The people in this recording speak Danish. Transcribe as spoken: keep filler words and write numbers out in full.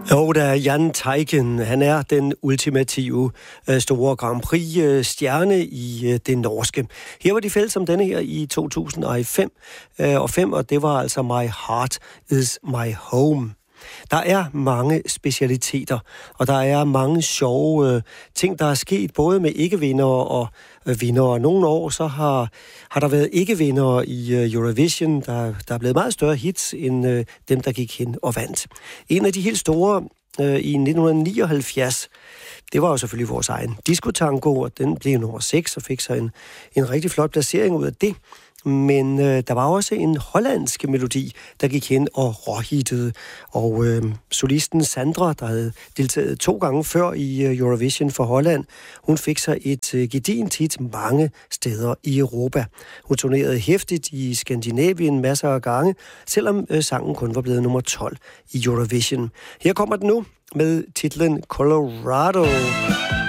Jo, der er Jan Teigen. Han er den ultimative øh, store Grand Prix-stjerne i øh, det norske. Her var de fælles om denne her i to tusind og fem, øh, og, fem, og det var altså My Heart Is My Home. Der er mange specialiteter, og der er mange sjove øh, ting, der er sket, både med ikke-vindere og øh, vindere. Nogle år så har, har der været ikke-vindere i øh, Eurovision, der, der er blevet meget større hits end øh, dem, der gik hen og vandt. En af de helt store øh, i nitten nioghalvfjerds, det var jo selvfølgelig vores egen Disco Tango, og den blev nummer seks og fik så en, en rigtig flot placering ud af det. Men øh, der var også en hollandsk melodi, der gik hen og råhittede. Og øh, solisten Sandra, der havde deltaget to gange før i øh, Eurovision for Holland, hun fik sig et øh, gedigent hit mange steder i Europa. Hun turnerede hæftigt i Skandinavien masser af gange, selvom øh, sangen kun var blevet nummer tolv i Eurovision. Her kommer den nu med titlen Colorado.